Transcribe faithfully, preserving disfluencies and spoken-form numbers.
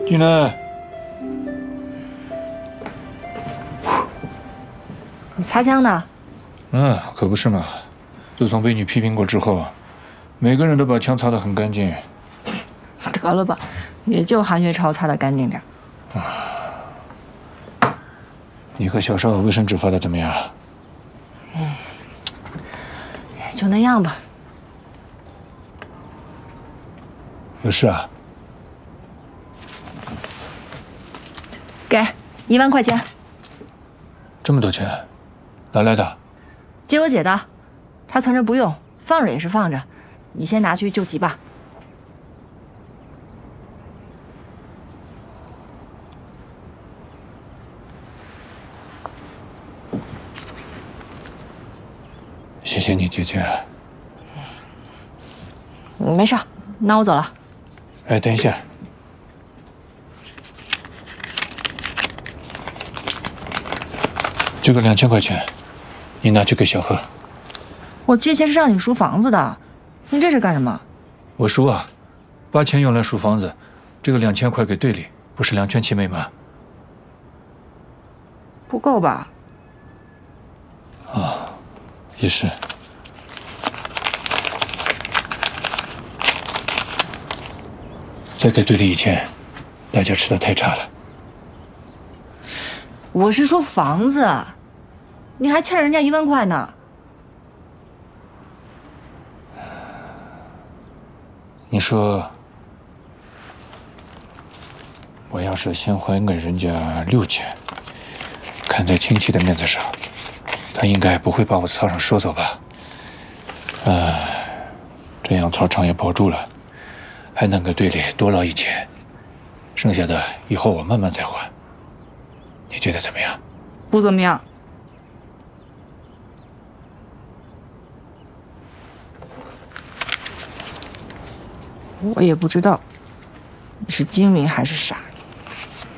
进来。 你擦枪呢？ 嗯，可不是嘛。自从被你批评过之后，每个人都把枪擦得很干净。 得了吧，也就韩月超擦得干净点。 啊，你和小邵卫生纸发的怎么样？ 嗯，就那样吧。 有事啊？ 给一万块钱。 这么多钱，哪来的？ 借我姐的，她存着不用，放着也是放着，你先拿去救急吧。 谢谢你，姐姐。 没事，那我走了。 哎，等一下。这个两千块钱，你拿去给小贺。 我借钱是让你赎房子的，你这是干什么？ 我赎啊，把钱用来赎房子，这个两千块给队里，不是两全其美吗？ 不够吧？ 啊，也是。再给队里一千，大家吃的太差了。 我是说房子，你还欠人家一万块呢。 你说，我要是先还给人家六千，看在亲戚的面子上，他应该不会把我操场收走吧？哎，这样操场也保住了，还能给队里多捞一千，剩下的以后我慢慢再还。你觉得怎么样？ 不怎么样。我也不知道你是精明还是傻。